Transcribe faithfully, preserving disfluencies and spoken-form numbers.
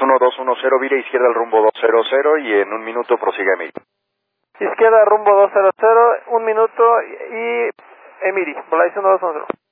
uno dos uno cero, vire izquierda al rumbo dos cero cero y en un minuto prosiga Emiri. Izquierda rumbo dos cero cero, un minuto y Emiri, Volaris uno dos uno cero.